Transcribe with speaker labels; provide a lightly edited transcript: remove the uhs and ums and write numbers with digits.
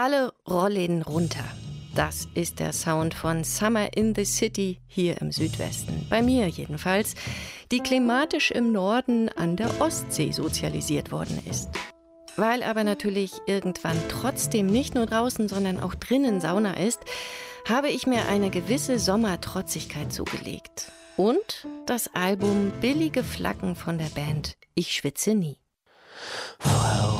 Speaker 1: Alle rollen runter. Das ist der Sound von Summer in the City hier im Südwesten. Bei mir jedenfalls, die klimatisch im Norden an der Ostsee sozialisiert worden ist. Weil aber natürlich irgendwann trotzdem nicht nur draußen, sondern auch drinnen Sauna ist, habe ich mir eine gewisse Sommertrotzigkeit zugelegt. Und das Album Billige Flaggen von der Band Ich schwitze nie.
Speaker 2: Vorher